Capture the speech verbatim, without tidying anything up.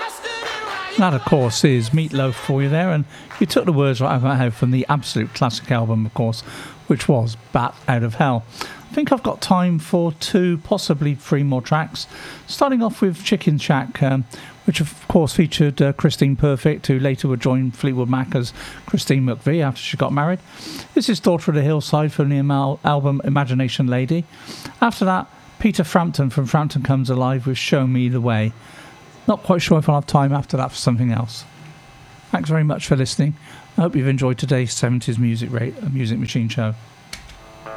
That, of course, is Meatloaf for you there, and you took the words right out of my head from the absolute classic album, of course, which was Bat Out of Hell. I think I've got time for two, possibly three more tracks, starting off with Chicken Shack, um, which of course featured uh, Christine Perfect, who later would join Fleetwood Mac as Christine McVie after she got married. This is Daughter of the Hillside from the Amal- album Imagination Lady. After that, Peter Frampton from Frampton Comes Alive with Show Me the Way. Not quite sure if I'll have time after that for something else. Thanks very much for listening. I hope you've enjoyed today's seventies Music, rate, music Machine show.